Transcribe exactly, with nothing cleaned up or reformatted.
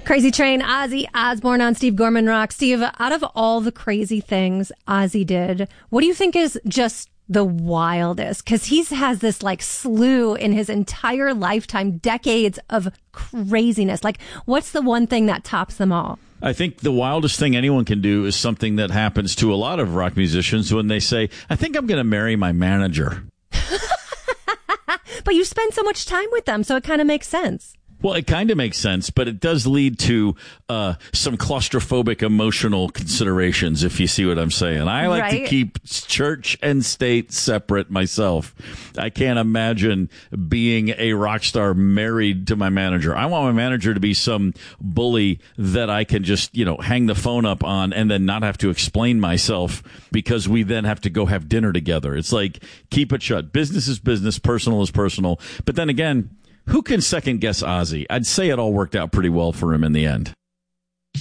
Crazy Train, Ozzy Osbourne on Steve Gorman Rock. Steve, out of all the crazy things Ozzy did, what do you think is just the wildest? Because he has this like slew in his entire lifetime, decades of craziness. Like, what's the one thing that tops them all? I think the wildest thing anyone can do is something that happens to a lot of rock musicians when they say, I think I'm going to marry my manager. But you spend so much time with them, so it kind of makes sense. Well, it kind of makes sense, but it does lead to uh, some claustrophobic emotional considerations, if you see what I'm saying. I like Right. to keep church and state separate myself. I can't imagine being a rock star married to my manager. I want my manager to be some bully that I can just, you know, hang the phone up on and then not have to explain myself because we then have to go have dinner together. It's like, keep it shut. Business is business, personal is personal. But then again, who can second guess Ozzy? I'd say it all worked out pretty well for him in the end.